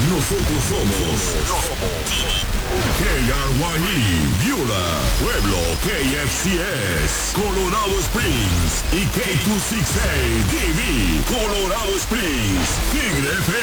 Nosotros somos KRYE, Viola, Pueblo, KFCS, Colorado Springs y K268 TV, Colorado Springs, Tigre FM.